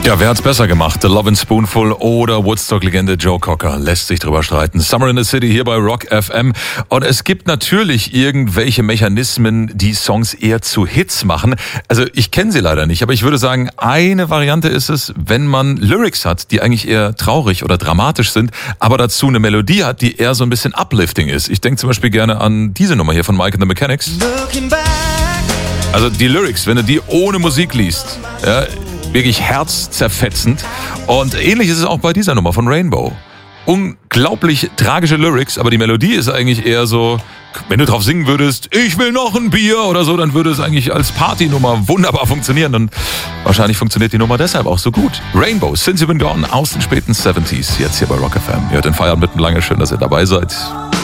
Ja, wer hat's besser gemacht? The Lovin' Spoonful oder Woodstock-Legende Joe Cocker? Lässt sich drüber streiten. Summer in the City hier bei Rock FM. Und es gibt natürlich irgendwelche Mechanismen, die Songs eher zu Hits machen. Also ich kenne sie leider nicht, aber ich würde sagen, eine Variante ist es, wenn man Lyrics hat, die eigentlich eher traurig oder dramatisch sind, aber dazu eine Melodie hat, die eher so ein bisschen uplifting ist. Ich denke zum Beispiel gerne an diese Nummer hier von Mike and the Mechanics. Also die Lyrics, wenn du die ohne Musik liest, ja, wirklich herzzerfetzend. Und ähnlich ist es auch bei dieser Nummer von Rainbow. Unglaublich tragische Lyrics, aber die Melodie ist eigentlich eher so, wenn du drauf singen würdest, ich will noch ein Bier oder so, dann würde es eigentlich als Partynummer wunderbar funktionieren. Und wahrscheinlich funktioniert die Nummer deshalb auch so gut. Rainbow, Since You've Been Gone aus den späten 70s, jetzt hier bei Rock FM. Ihr hört den Feierabend mitten lange, schön, dass ihr dabei seid.